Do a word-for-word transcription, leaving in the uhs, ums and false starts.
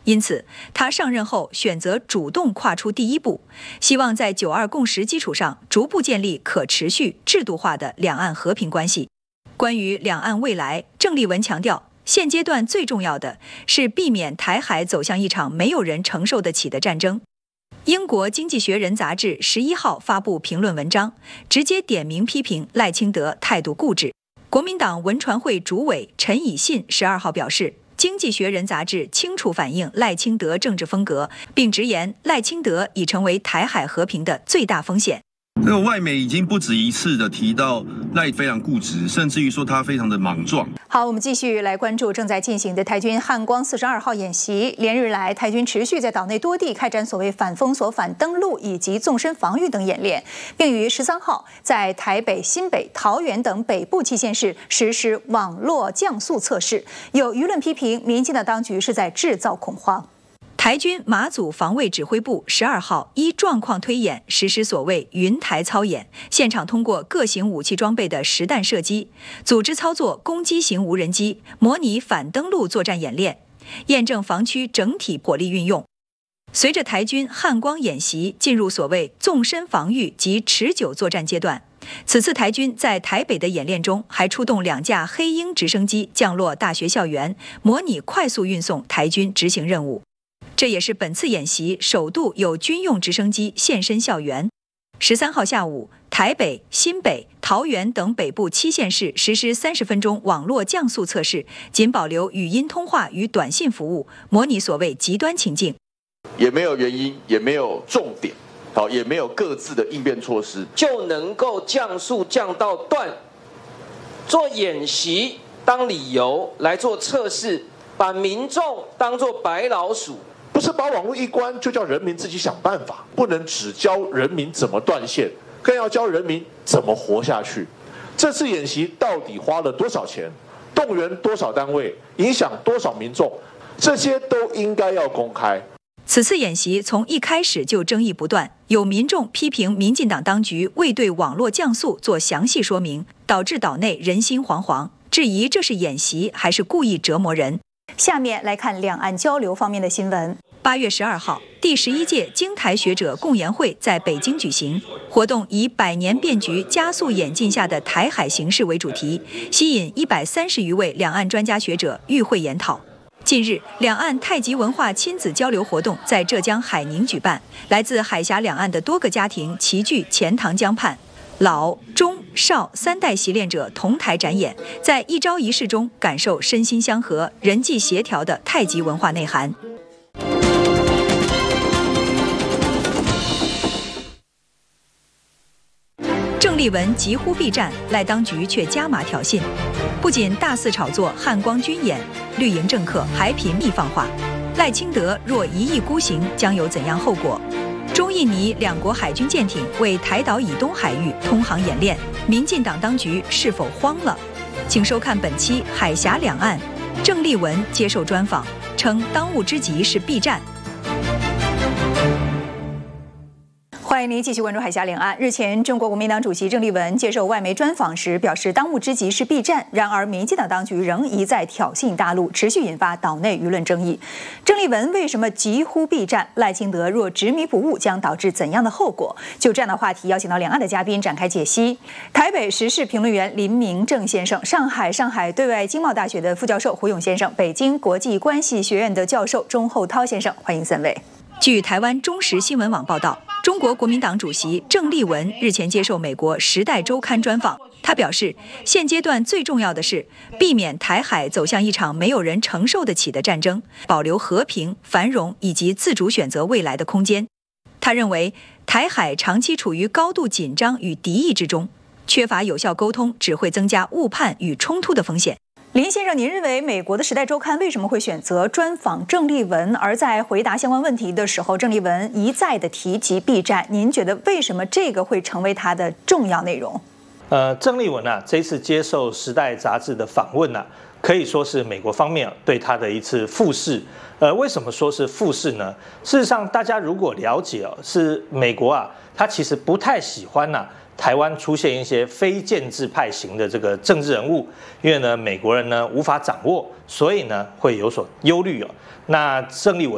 因此，他上任后选择主动跨出第一步，希望在九二共识基础上逐步建立可持续、制度化的两岸和平关系。关于两岸未来，郑丽文强调，现阶段最重要的是避免台海走向一场没有人承受得起的战争。英国《经济学人》杂志十一号发布评论文章，直接点名批评赖清德态度固执。国民党文传会主委陈以信十二号表示，《经济学人》杂志清楚反映赖清德政治风格，并直言赖清德已成为台海和平的最大风险。 这个外媒已经不止一次的提到赖非常固执，甚至于说他非常的莽撞。 好，我们继续来关注正在进行的台军汉光四十二号演习。连日来，台军持续在岛内多地开展所谓反封锁、反登陆以及纵深防御等演练，并于十三号在台北、新北、桃园等北部七县市实施网络降速测试。有舆论批评，民进党当局是在制造恐慌。 台军马祖防卫指挥部十二号依状况推演实施所谓云台操演，现场通过各型武器装备的实弹射击，组织操作攻击型无人机，模拟反登陆作战演练，验证防区整体火力运用。随着台军汉光演习进入所谓纵深防御及持久作战阶段，此次台军在台北的演练中还出动两架黑鹰直升机降落大学校园，模拟快速运送台军执行任务。这也是本次演习首度有军用直升机现身校园。十三号下午，台北、新北、桃园等北部七县市实施三十分钟网络降速测试，仅保留语音通话与短信服务，模拟所谓极端情境。 也没有原因，也没有重点，好，也没有各自的应变措施， 就能够降速降到断，做演习当理由来做测试，把民众当作白老鼠。 不是把网络一关就叫人民自己想办法，不能只教人民怎么断线，更要教人民怎么活下去。这次演习到底花了多少钱，动员多少单位，影响多少民众，这些都应该要公开。 此次演习从一开始就争议不断，有民众批评民进党当局未对网络降速做详细说明，导致岛内人心惶惶，质疑这是演习还是故意折磨人。 下面来看两岸交流方面的新闻。 八月十二号，第十一届京台学者共研会在北京举行，活动以百年变局加速演进下的台海形势为主题，吸引一百三十余位两岸专家学者与会研讨。近日，两岸太极文化亲子交流活动在浙江海宁举办，来自海峡两岸的多个家庭齐聚钱塘江畔，老、中、少三代习练者同台展演，在一招一式中感受身心相合、人际协调的太极文化内涵。郑丽文疾呼避战，赖当局却加码挑衅，不仅大肆炒作汉光军演，绿营政客还频密放话，赖清德若一意孤行，将有怎样后果？中印尼两国海军舰艇为台岛以东海域通航演练，民进党当局是否慌了？请收看本期《海峡两岸》，郑丽文接受专访，称当务之急是避战。 欢迎您继续关注海峡两岸。日前，中国国民党主席郑丽文接受外媒专访时表示，当务之急是避战。然而，民进党当局仍一再挑衅大陆，持续引发岛内舆论争议。郑丽文为什么急呼避战？赖清德若执迷不悟，将导致怎样的后果？就这样的话题，邀请到两岸的嘉宾展开解析。台北时事评论员林明正先生，上海上海对外经贸大学的副教授胡勇先生，北京国际关系学院的教授钟厚涛先生，欢迎三位。 据台湾中时新闻网报道，中国国民党主席郑丽文日前接受美国《时代周刊》专访，他表示，现阶段最重要的是避免台海走向一场没有人承受得起的战争，保留和平、繁荣以及自主选择未来的空间。他认为，台海长期处于高度紧张与敌意之中，缺乏有效沟通只会增加误判与冲突的风险。 林先生，您认为美国的《时代周刊》为什么会选择专访郑丽文，而在回答相关问题的时候，郑丽文一再的提及避战？您觉得为什么这个会成为他的重要内容？ 呃，郑丽文啊，这次接受《时代》杂志的访问啊，可以说是美国方面对他的一次复视。呃，为什么说是复视呢？事实上，大家如果了解哦，是美国啊，他其实不太喜欢呐、啊。台湾出现一些非建制派型的这个政治人物，因为呢美国人呢无法掌握，所以呢会有所忧虑哦。那郑丽文